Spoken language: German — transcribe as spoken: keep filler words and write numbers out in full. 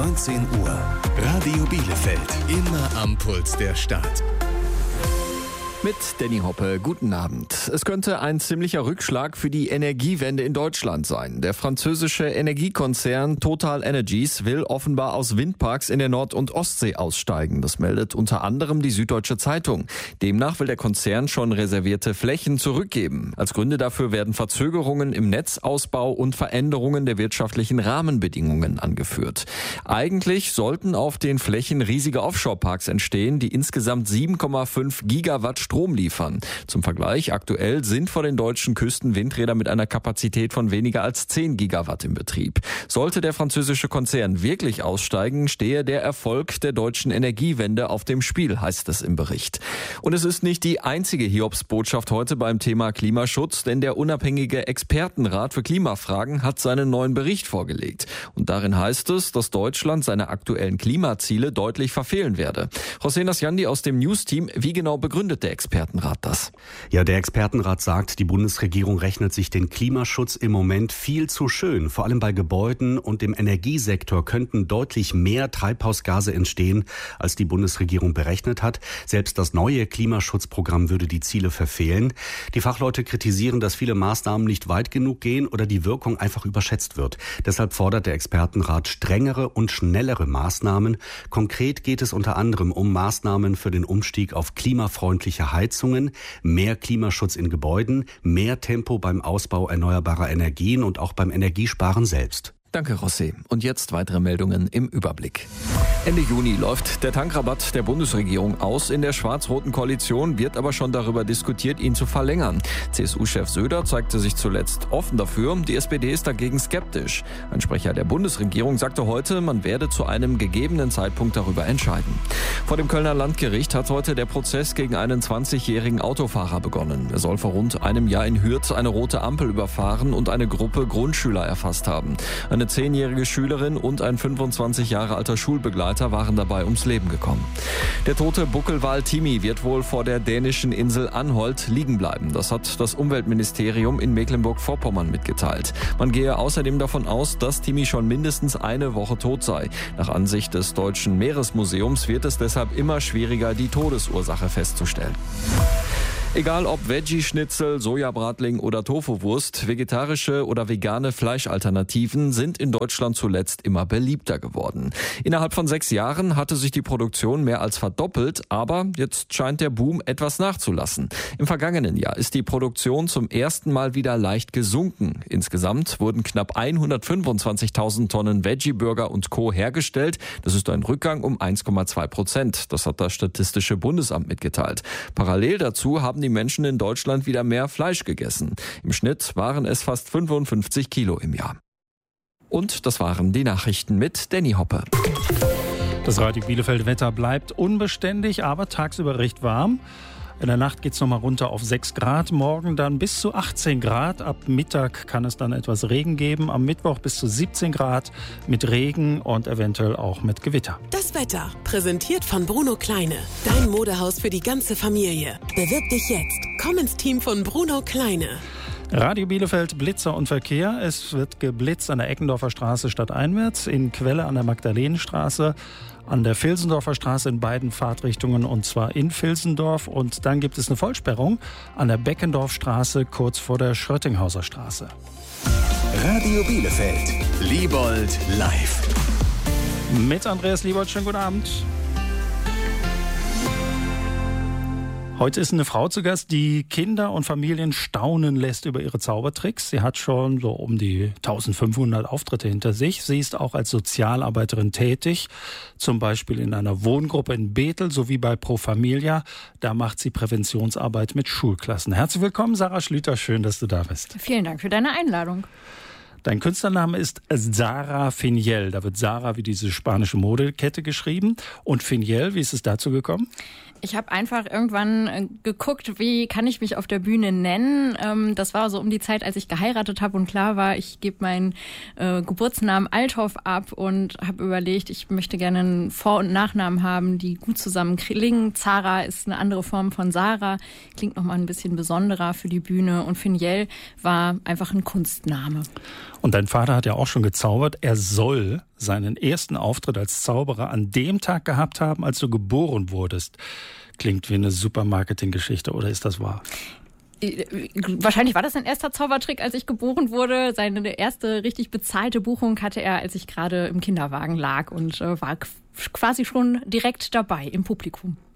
neunzehn Uhr. Radio Bielefeld. Immer am Puls der Stadt. Mit Danny Hoppe, guten Abend. Es könnte ein ziemlicher Rückschlag für die Energiewende in Deutschland sein. Der französische Energiekonzern Total Energies will offenbar aus Windparks in der Nord- und Ostsee aussteigen. Das meldet unter anderem die Süddeutsche Zeitung. Demnach will der Konzern schon reservierte Flächen zurückgeben. Als Gründe dafür werden Verzögerungen im Netzausbau und Veränderungen der wirtschaftlichen Rahmenbedingungen angeführt. Eigentlich sollten auf den Flächen riesige Offshore-Parks entstehen, die insgesamt sieben Komma fünf Gigawatt Strom liefern. Zum Vergleich, aktuell sind vor den deutschen Küsten Windräder mit einer Kapazität von weniger als zehn Gigawatt im Betrieb. Sollte der französische Konzern wirklich aussteigen, stehe der Erfolg der deutschen Energiewende auf dem Spiel, heißt es im Bericht. Und es ist nicht die einzige Hiobsbotschaft heute beim Thema Klimaschutz, denn der unabhängige Expertenrat für Klimafragen hat seinen neuen Bericht vorgelegt. Und darin heißt es, dass Deutschland seine aktuellen Klimaziele deutlich verfehlen werde. José Nasjandi aus dem News-Team, wie genau begründet der Expertenrat das? Ja, der Expertenrat sagt, die Bundesregierung rechnet sich den Klimaschutz im Moment viel zu schön. Vor allem bei Gebäuden und im Energiesektor könnten deutlich mehr Treibhausgase entstehen, als die Bundesregierung berechnet hat. Selbst das neue Klimaschutzprogramm würde die Ziele verfehlen. Die Fachleute kritisieren, dass viele Maßnahmen nicht weit genug gehen oder die Wirkung einfach überschätzt wird. Deshalb fordert der Expertenrat strengere und schnellere Maßnahmen. Konkret geht es unter anderem um Maßnahmen für den Umstieg auf klimafreundliche Heizungen, mehr Klimaschutz in Gebäuden, mehr Tempo beim Ausbau erneuerbarer Energien und auch beim Energiesparen selbst. Danke, José. Und jetzt weitere Meldungen im Überblick. Ende Juni läuft der Tankrabatt der Bundesregierung aus. In der schwarz-roten Koalition wird aber schon darüber diskutiert, ihn zu verlängern. C S U-Chef Söder zeigte sich zuletzt offen dafür. Die S P D ist dagegen skeptisch. Ein Sprecher der Bundesregierung sagte heute, man werde zu einem gegebenen Zeitpunkt darüber entscheiden. Vor dem Kölner Landgericht hat heute der Prozess gegen einen zwanzigjährigen Autofahrer begonnen. Er soll vor rund einem Jahr in Hürth eine rote Ampel überfahren und eine Gruppe Grundschüler erfasst haben. Eine zehnjährige Schülerin und ein fünfundzwanzig Jahre alter Schulbegleiter waren dabei ums Leben gekommen. Der tote Buckelwal Timi wird wohl vor der dänischen Insel Anholt liegen bleiben. Das hat das Umweltministerium in Mecklenburg-Vorpommern mitgeteilt. Man gehe außerdem davon aus, dass Timi schon mindestens eine Woche tot sei. Nach Ansicht des Deutschen Meeresmuseums wird es deshalb immer schwieriger, die Todesursache festzustellen. Egal ob Veggie-Schnitzel, Sojabratling oder Tofu-Wurst, vegetarische oder vegane Fleischalternativen sind in Deutschland zuletzt immer beliebter geworden. Innerhalb von sechs Jahren hatte sich die Produktion mehr als verdoppelt, aber jetzt scheint der Boom etwas nachzulassen. Im vergangenen Jahr ist die Produktion zum ersten Mal wieder leicht gesunken. Insgesamt wurden knapp hundertfünfundzwanzigtausend Tonnen Veggie-Burger und Co. hergestellt. Das ist ein Rückgang um eins Komma zwei Prozent. Das hat das Statistische Bundesamt mitgeteilt. Parallel dazu haben die Menschen in Deutschland wieder mehr Fleisch gegessen. Im Schnitt waren es fast fünfundfünfzig Kilo im Jahr. Und das waren die Nachrichten mit Danny Hoppe. Das Radio Bielefeld-Wetter bleibt unbeständig, aber tagsüber recht warm. In der Nacht geht es nochmal runter auf sechs Grad, morgen dann bis zu achtzehn Grad. Ab Mittag kann es dann etwas Regen geben. Am Mittwoch bis zu siebzehn Grad mit Regen und eventuell auch mit Gewitter. Das Wetter, präsentiert von Bruno Kleine. Dein Modehaus für die ganze Familie. Bewirb dich jetzt. Komm ins Team von Bruno Kleine. Radio Bielefeld, Blitzer und Verkehr. Es wird geblitzt an der Eckendorfer Straße stadteinwärts, in Quelle an der Magdalenenstraße, an der Vilsendorfer Straße in beiden Fahrtrichtungen und zwar in Vilsendorf. Und dann gibt es eine Vollsperrung an der Beckendorfstraße kurz vor der Schröttinghauser Straße. Radio Bielefeld, Liebold live. Mit Andreas Liebold, schönen guten Abend. Heute ist eine Frau zu Gast, die Kinder und Familien staunen lässt über ihre Zaubertricks. Sie hat schon so um die eintausendfünfhundert Auftritte hinter sich. Sie ist auch als Sozialarbeiterin tätig, zum Beispiel in einer Wohngruppe in Bethel sowie bei Pro Familia. Da macht sie Präventionsarbeit mit Schulklassen. Herzlich willkommen, Sarah Schlüter. Schön, dass du da bist. Vielen Dank für deine Einladung. Dein Künstlername ist Zara Finiel. Da wird Zara wie diese spanische Modekette geschrieben. Und Finiel, wie ist es dazu gekommen? Ich habe einfach irgendwann äh, geguckt, wie kann ich mich auf der Bühne nennen. Ähm, das war so um die Zeit, als ich geheiratet habe und klar war, ich gebe meinen äh, Geburtsnamen Althoff ab und habe überlegt, ich möchte gerne einen Vor- und Nachnamen haben, die gut zusammen klingen. Zara ist eine andere Form von Sarah, klingt nochmal ein bisschen besonderer für die Bühne und Finiel war einfach ein Kunstname. Und dein Vater hat ja auch schon gezaubert. Er soll seinen ersten Auftritt als Zauberer an dem Tag gehabt haben, als du geboren wurdest. Klingt wie eine super Marketinggeschichte, oder ist das wahr? Wahrscheinlich war das sein erster Zaubertrick, als ich geboren wurde. Seine erste richtig bezahlte Buchung hatte er, als ich gerade im Kinderwagen lag und war quasi schon direkt dabei im Publikum.